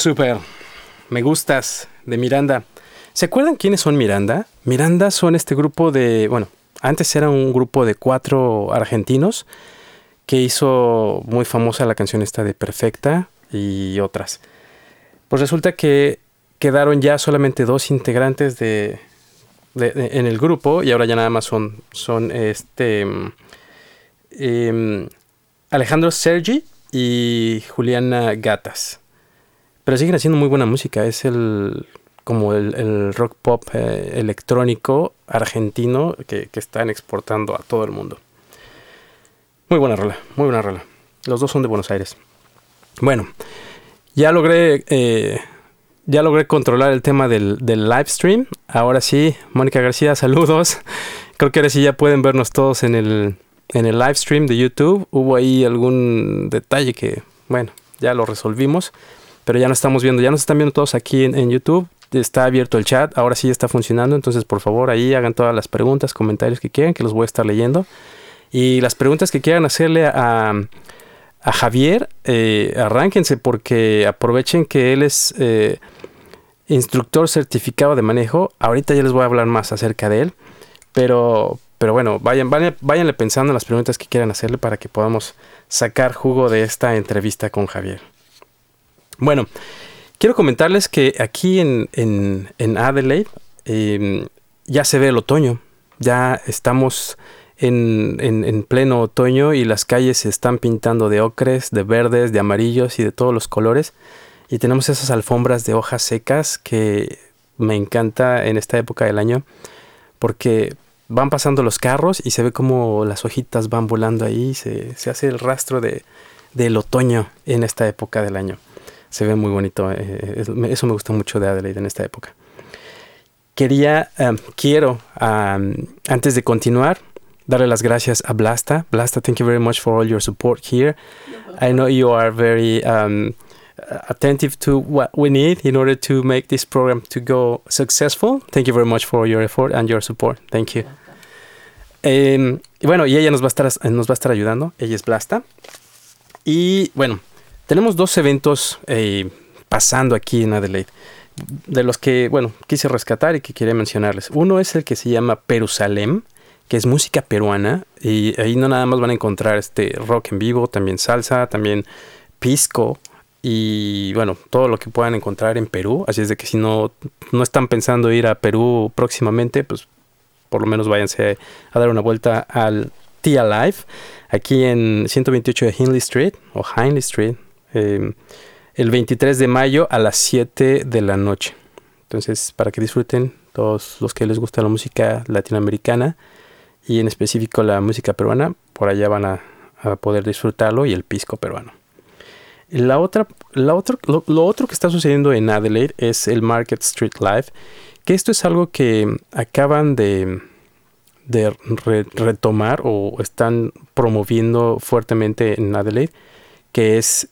Súper. Me gustas de Miranda. ¿Se acuerdan quiénes son Miranda? Miranda son este grupo de... Bueno, antes era un grupo de 4 argentinos que hizo muy famosa la canción esta de Perfecta y otras. Pues resulta que quedaron ya solamente 2 integrantes en el grupo y ahora ya nada más son Alejandro Sergi y Juliana Gatas. Pero siguen haciendo muy buena música. Es el rock pop electrónico argentino que están exportando a todo el mundo. Muy buena rola, muy buena rola. Los 2 son de Buenos Aires. Bueno, ya logré controlar el tema del live stream. Ahora sí, Mónica García, saludos. Creo que ahora sí ya pueden vernos todos en el live stream de YouTube. Hubo ahí algún detalle que, bueno, ya lo resolvimos. Pero ya nos estamos viendo, ya nos están viendo todos aquí en YouTube. Está abierto el chat, ahora sí está funcionando. Entonces, por favor, ahí hagan todas las preguntas, comentarios que quieran, que los voy a estar leyendo. Y las preguntas que quieran hacerle a Javier, arránquense porque aprovechen que él es instructor certificado de manejo. Ahorita ya les voy a hablar más acerca de él. Pero bueno, váyanle pensando en las preguntas que quieran hacerle para que podamos sacar jugo de esta entrevista con Javier. Bueno, quiero comentarles que aquí en Adelaide ya se ve el otoño. Ya estamos en pleno otoño y las calles se están pintando de ocres, de verdes, de amarillos y de todos los colores. Y tenemos esas alfombras de hojas secas que me encanta en esta época del año porque van pasando los carros y se ve como las hojitas van volando ahí. Se hace el rastro del otoño en esta época del año. Se ve muy bonito. Eso me gusta mucho de Adelaide en esta época. Quiero, antes de continuar, darle las gracias a Blasta. Blasta, thank you very much for all your support here. I know you are very attentive to what we need in order to make this program to go successful. Thank you very much for your effort and your support. Thank you. Bueno, y ella nos va a estar ayudando. Ella es Blasta. Y bueno, tenemos 2 eventos pasando aquí en Adelaide, de los que, bueno, quise rescatar y que quería mencionarles. Uno es el que se llama Perusalem, que es música peruana, y ahí no nada más van a encontrar rock en vivo, también salsa, también pisco, y bueno, todo lo que puedan encontrar en Perú. Así es de que si no están pensando ir a Perú próximamente, pues por lo menos váyanse a dar una vuelta al Tia Live, aquí en 128 de Hindley Street, o Hindley Street, el 23 de mayo a las 7 de la noche. Entonces, para que disfruten todos los que les gusta la música latinoamericana y en específico la música peruana, por allá van a poder disfrutarlo, y el pisco peruano. Lo otro que está sucediendo en Adelaide es el Market Street Live, que esto es algo que acaban de retomar o están promoviendo fuertemente en Adelaide, que es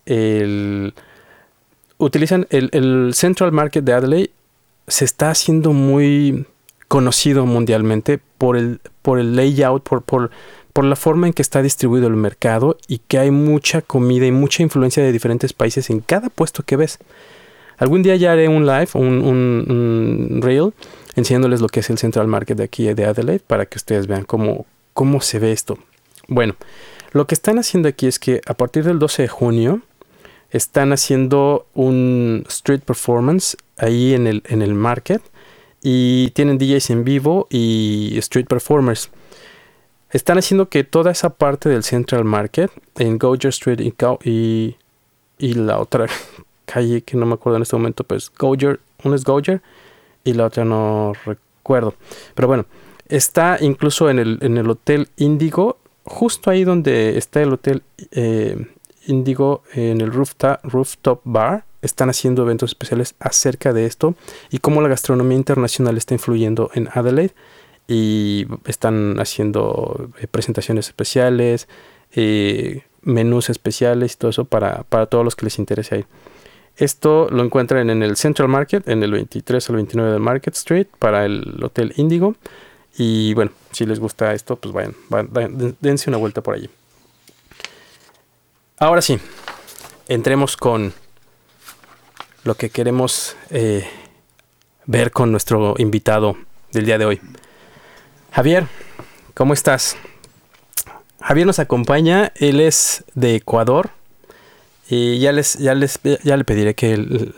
utilizan el Central Market de Adelaide. Se está haciendo muy conocido mundialmente por el layout, por la forma en que está distribuido el mercado, y que hay mucha comida y mucha influencia de diferentes países en cada puesto que ves. Algún día ya haré un live, un reel, enseñándoles lo que es el Central Market de aquí de Adelaide, para que ustedes vean cómo se ve esto. Bueno, lo que están haciendo aquí es que a partir del 12 de junio están haciendo un street performance ahí en el market, y tienen DJs en vivo y street performers. Están haciendo que toda esa parte del Central Market, en Gouger Street y la otra calle que no me acuerdo en este momento, pues Gouger, uno es Gouger y la otra no recuerdo. Pero bueno, está incluso en el Hotel Índigo, justo ahí donde está el Hotel Índigo, en el rooftop bar. Están haciendo eventos especiales acerca de esto y cómo la gastronomía internacional está influyendo en Adelaide, y están haciendo presentaciones especiales, menús especiales y todo eso para todos los que les interese ahí. Esto lo encuentran en el Central Market, en el 23 al 29 de Market Street, para el Hotel Índigo. Y bueno, si les gusta esto, pues vayan, dense una vuelta por allí. Ahora sí, entremos con lo que queremos ver con nuestro invitado del día de hoy. Javier, ¿cómo estás? Javier nos acompaña, él es de Ecuador y ya le pediré que él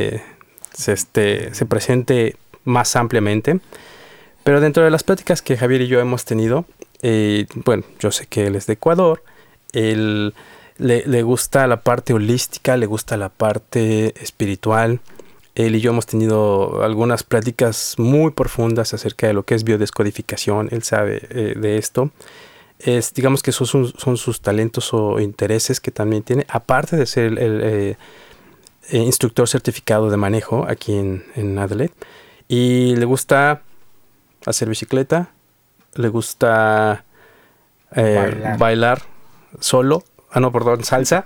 se presente más ampliamente. Pero dentro de las pláticas que Javier y yo hemos tenido, bueno, yo sé que él es de Ecuador, él le gusta la parte holística, le gusta la parte espiritual. Él y yo hemos tenido algunas pláticas muy profundas acerca de lo que es biodescodificación. Él sabe de esto. Digamos que esos son sus talentos o intereses que también tiene, aparte de ser el instructor certificado de manejo aquí en Adelaide. Y le gusta hacer bicicleta, le gusta bailar solo. No, perdón, salsa.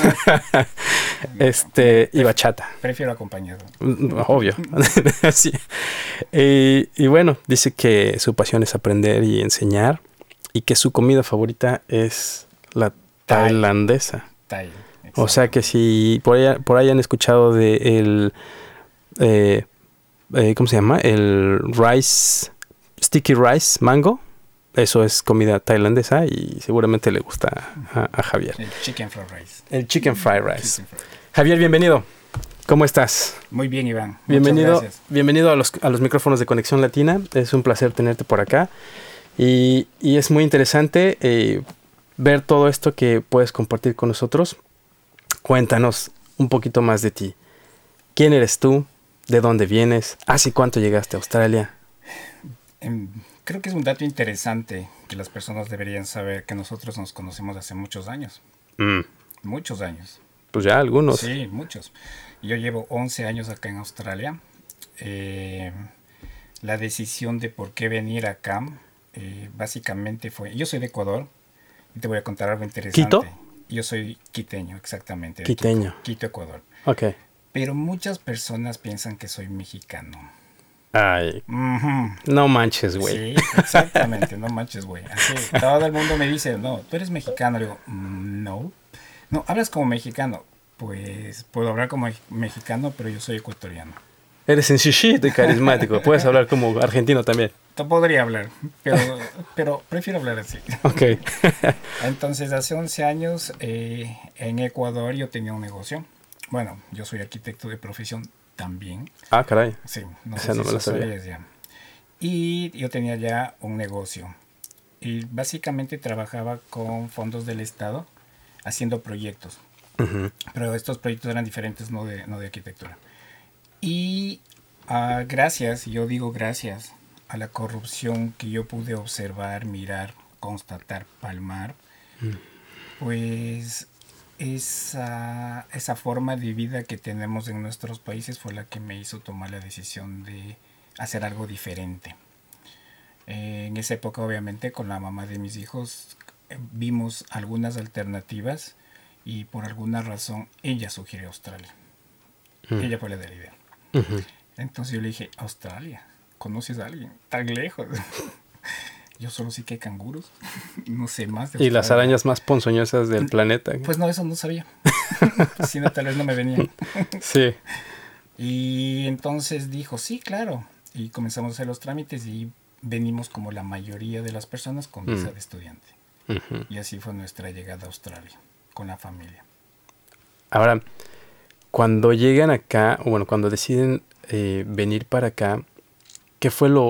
Y bachata. Prefiero acompañado. Obvio. Sí. Y bueno, dice que su pasión es aprender y enseñar y que su comida favorita es la tailandesa. O sea que si por ahí han escuchado de el ¿cómo se llama? El sticky rice mango. Eso es comida tailandesa y seguramente le gusta a Javier. El chicken fried rice. El chicken fried rice. Javier, bienvenido. ¿Cómo estás? Muy bien, Iván. Bienvenido a los micrófonos de Conexión Latina. Es un placer tenerte por acá. Y es muy interesante ver todo esto que puedes compartir con nosotros. Cuéntanos un poquito más de ti. ¿Quién eres tú? ¿De dónde vienes? ¿Hace cuánto llegaste a Australia? Creo que es un dato interesante que las personas deberían saber, que nosotros nos conocemos hace muchos años. Muchos años. Pues ya algunos. Sí, muchos. Yo llevo 11 años acá en Australia. La decisión de por qué venir acá, básicamente fue... Yo soy de Ecuador y te voy a contar algo interesante. ¿Quito? Yo soy quiteño, exactamente. Quiteño. Quito, Ecuador. Ok. Pero muchas personas piensan que soy mexicano. Ay, no manches, güey. Sí, exactamente, no manches, güey. Así, todo el mundo me dice, no, tú eres mexicano. Le digo, no. No, hablas como mexicano. Pues puedo hablar como mexicano, pero yo soy ecuatoriano. Eres sencillito y carismático. Puedes hablar como argentino también. Te podría hablar, pero prefiero hablar así. Ok. Entonces, hace 11 años en Ecuador yo tenía un negocio. Bueno, yo soy arquitecto de profesión también. Ah, caray. Sí, no Esa sé no si me la eso sabía. sabías ya. Y yo tenía ya un negocio. Y básicamente trabajaba con fondos del Estado haciendo proyectos. Pero estos proyectos eran diferentes, no de arquitectura. Y gracias, yo digo gracias a la corrupción que yo pude observar, mirar, constatar, palmar, pues esa forma de vida que tenemos en nuestros países fue la que me hizo tomar la decisión de hacer algo diferente. En esa época, obviamente, con la mamá de mis hijos, vimos algunas alternativas y por alguna razón ella sugirió Australia. Ella fue la de la idea. Entonces yo le dije, Australia, ¿conoces a alguien tan lejos? Yo solo sé que hay canguros, no sé más de Australia. Y las arañas más ponzoñosas del planeta. Pues no, eso no sabía. Si no, tal vez no me venían. Sí. Y entonces dijo, sí, claro. Y comenzamos a hacer los trámites y venimos como la mayoría de las personas con visa de estudiante. Y así fue nuestra llegada a Australia, con la familia. Ahora, cuando llegan acá, o bueno, cuando deciden venir para acá, ¿qué fue lo